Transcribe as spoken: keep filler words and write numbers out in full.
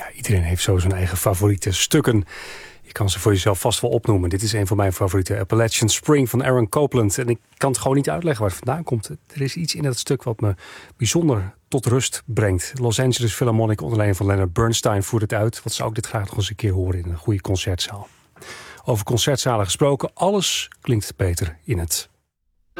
Ja, iedereen heeft zo zijn eigen favoriete stukken. Je kan ze voor jezelf vast wel opnoemen. Dit is een van mijn favoriete, Appalachian Spring van Aaron Copland. En ik kan het gewoon niet uitleggen waar het vandaan komt. Er is iets in dat stuk wat me bijzonder tot rust brengt. Los Angeles Philharmonic onder leiding van Leonard Bernstein voert het uit. Wat zou ik dit graag nog eens een keer horen in een goede concertzaal. Over concertzalen gesproken, alles klinkt beter in het